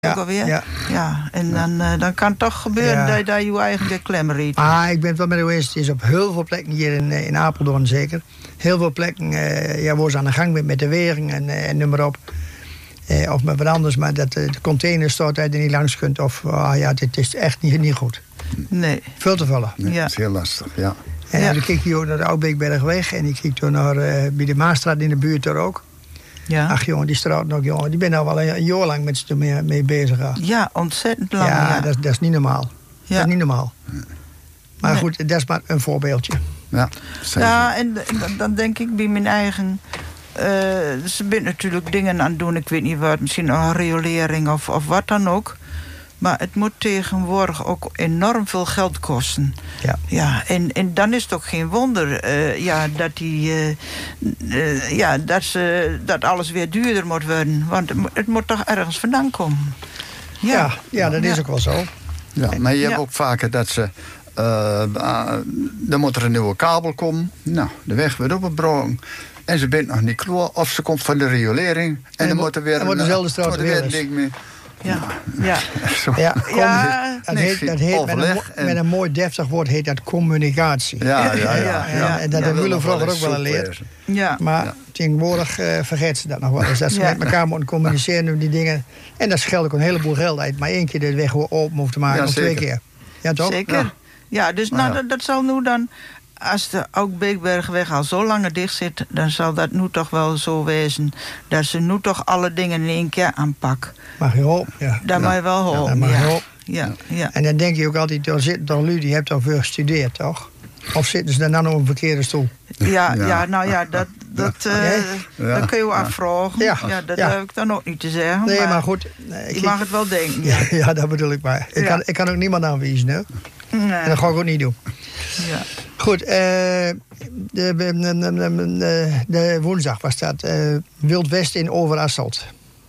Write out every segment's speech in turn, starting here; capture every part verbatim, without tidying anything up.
ook alweer. Ja. ja. En dan, uh, dan kan het toch gebeuren ja. dat je daar je eigen de klem riet. Ah, ik ben het wel met u eens. Het is op heel veel plekken hier in, in Apeldoorn zeker. Heel veel plekken uh, ja, waar ze aan de gang bent met de wering en, uh, en noem maar op. Uh, of met wat anders, maar dat uh, de container stort dat je er niet langs kunt. Of uh, ja, dit is echt niet, niet goed. Nee. Veel te vallen. Nee, ja. Dat is heel lastig, ja. En ja. dan kijk je ook naar de Oudbeekbergweg. En ik kijk toen naar uh, bij de Maasstraat in de buurt er ook. Ja. Ach jongen, die straat nog, jongen. Die ben al wel een jaar lang met ze mee, mee bezig. Ja, ja ontzettend lang. ja, Ja, dat, dat is niet normaal. Ja. Dat is niet normaal. Maar Nee. goed, dat is maar een voorbeeldje. Ja, ja en, en dan, dan denk ik bij mijn eigen... Uh, ze bent natuurlijk dingen aan het doen, ik weet niet wat, misschien een riolering of, of wat dan ook. Maar het moet tegenwoordig ook enorm veel geld kosten. Ja. Ja, en, en dan is het ook geen wonder uh, ja, dat, die, uh, uh, ja, dat, ze, dat alles weer duurder moet worden. Want het, het moet toch ergens vandaan komen. Ja, Ja, ja dat is ja. ook wel zo. Ja, maar je Ja. hebt ook vaker dat ze... Uh, uh, dan moet er een nieuwe kabel komen. Nou, de weg wordt opgebroken. En ze bent nog niet klaar. Of ze komt van de riolering. En, en dan moet er weer dan wordt een, dezelfde straat moet er weer een weer ding mee. Ja, ja. Zo. Ja, kom, Ja, dat nee, heet, dat heet met, een, overleg en- met een mooi deftig woord heet dat communicatie. Ja, ja, ja. ja, Ja, ja. En dat Ja, hebben wil we nog vroeger wel ook wel eens geleerd. zoek ja. Maar Ja. tegenwoordig uh, vergeet ze dat nog wel eens. Dat ze Ja. met elkaar moeten communiceren over die dingen. En dat scheelt ook een heleboel geld uit. Maar één keer de weg open hoeft te maken. Ja, of twee zeker. keer. Ja, toch? Zeker. Ja. Ja, dus Maar nou, ja. dat, dat zal nu dan... Als de Oud-Beekbergweg al zo lang dicht zit... dan zal dat nu toch wel zo wezen... dat ze nu toch alle dingen in één keer aanpakken. Mag je hopen, ja. Daar mag je wel Dat hopen. mag je Ja, hopen. ja, ja. En dan denk je ook altijd, er zitten toch lui die hebt al veel gestudeerd, toch? Of zitten ze dan op een verkeerde stoel? Ja, ja. Ja. nou ja, dat, dat, uh, Nee? Ja. dat kun je wel afvragen. Ja. Ja, dat Ja. heb ik dan ook niet te zeggen. Nee, maar, maar goed. eh, je kijk- mag het wel denken. Ja, Ja. ja, dat bedoel ik maar. Ik, Ja. kan, ik kan ook niemand aanwijzen, hè? Nee. En dat ga ik ook niet doen. Ja. Goed, eh, de, de, de, de, de woensdag was dat uh, Wild West in Overasselt.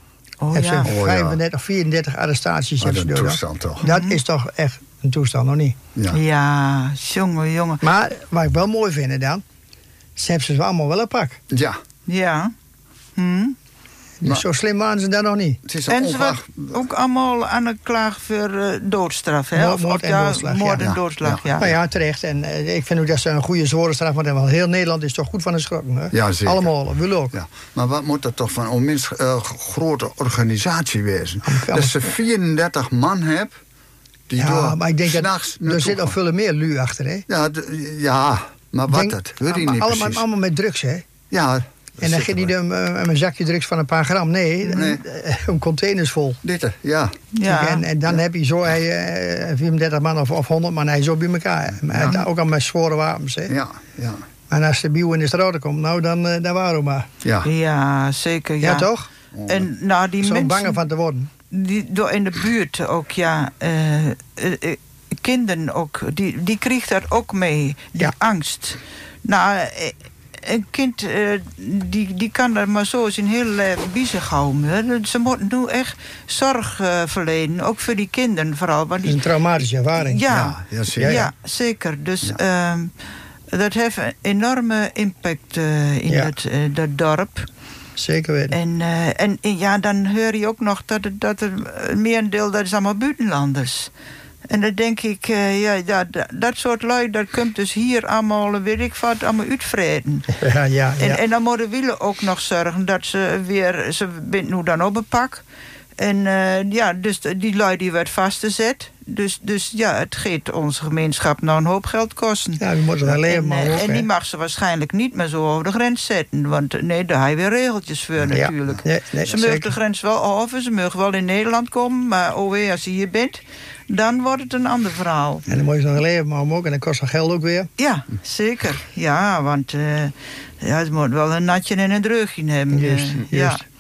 Oh Heb ze ja. Oh, ja. vijfendertig of vierendertig arrestaties. Wat hebben een ze door. toestand toch. Dat is toch echt een toestand, nog niet? Ja. Ja, jongen, jongen. Maar wat ik wel mooi vind dan, ze hebben ze allemaal wel een pak. Ja. Ja. Hm. Dus Maar- zo slim waren ze dan nog niet. Het is een En ze onverwacht... werd ook allemaal aan de klaag voor uh, doodstraf, hè? Moord- Of- moord of en ja, doodslag, Moord ja. en doodslag, ja. Nou ja, terecht. En uh, ik vind ook dat ze een goede zware straf hebben. Want heel Nederland is toch goed van de schrokken. Hè? Ja, zeker. Allemaal, wil ook. Ja. Maar wat moet dat toch van een onminst uh, grote organisatie wezen? Allemaal- Dat ze vierendertig man hebt... die Ja, door maar ik denk dat s'nachts er naartoe zit nog gaan. veel meer lui achter, hè? Ja, d- ja, maar wat Denk- dat? Weet ik maar niet allemaal, precies. allemaal met drugs, hè? Ja, En dan gaat niet een, een, een zakje drugs van een paar gram. Nee, Nee. Een, een containers vol. dit, er, ja. Ja. En, en dan heb je zo hij, uh, vierendertig man of, of honderd man, hij zo bij elkaar. Maar Ja. ook al met zware wapens. Hè? Ja, ja. En als de bieuw in de straat komt, nou, dan, uh, dan waren we maar. Ja. Ja, zeker, ja. Ja, toch? En nou, die Zo mensen bang van te worden. die door in de buurt ook, ja... eh, eh, eh, kinderen ook, die, die krijgt dat ook mee, die Ja. angst. Nou, eh, een kind, eh, die, die kan er maar zo zijn hele leven bezig houden. Hè. Ze moeten nu echt zorg uh, verlenen, ook voor die kinderen vooral. Want Dat is die, een traumatische ervaring. ja, Ja, ja, ja, zeker. ja, zeker. Dus ehm, dat heeft een enorme impact uh, in Ja. dat, uh, dat dorp. Zeker weten. En, uh, en, en ja, dan hoor je ook nog dat, het, dat er een merendeel, dat is allemaal buitenlanders. En dan denk ik, uh, ja, ja, dat, dat soort lui, dat komt dus hier allemaal, weet ik wat, allemaal uitvreden. Ja, ja, ja. En, en dan moeten we ook nog zorgen dat ze weer, ze bent nu dan op een pak. En uh, ja, dus die lui die werd vastgezet. Dus, dus ja, het gaat onze gemeenschap nou een hoop geld kosten. Ja, die moeten wel leven, en, maar uh, ook, en hè. die mag ze waarschijnlijk niet meer zo over de grens zetten. Want uh, nee, daar heb je weer regeltjes voor Ja. natuurlijk. Nee, nee, ze mogen zeker. de grens wel over, ze mogen wel in Nederland komen. Maar oh wee, als je hier bent, dan wordt het een ander verhaal. En dan moet je nog leven, maar ook. En dat kost nog geld ook weer. Ja, zeker. Ja, want uh, ja, het moet wel een natje en een dreugje hebben. Juist, Uh, juist. Ja,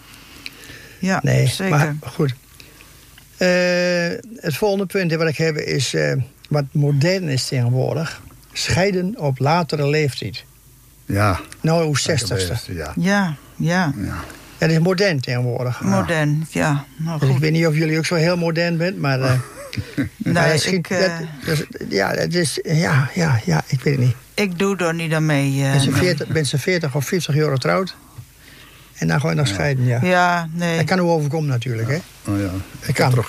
ja Nee, zeker. maar goed. Uh, het volgende punt wat ik heb is, uh, wat modern is tegenwoordig. Scheiden op latere leeftijd. Ja. Nou, hoe zestigste. Ja. Ja, ja. Ja. Dat is modern tegenwoordig. Modern, ja. Nou, Dus ik goed. weet niet of jullie ook zo heel modern bent, maar... Uh, Nee, maar dat ik, schiet- uh, dat, dus, ja, het is, ja, ja, ja, ik weet het niet. ik doe er niet aan mee. Uh, Ben ze nee. veertig, ben ze veertig of vijftig jaar getrouwd? En dan ga je nog scheiden, ja. Ja, nee. Dat kan u overkomen natuurlijk, hè. Oh, ja. Dat Ik kan. heb er ook